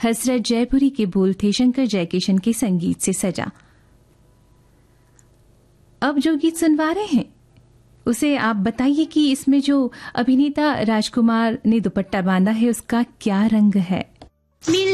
हसरत जयपुरी के बोल थे शंकर जयकिशन के संगीत से सजा। अब जो गीत सुनवा रहे हैं उसे आप बताइए कि इसमें जो अभिनेता राजकुमार ने दुपट्टा बांधा है उसका क्या रंग है।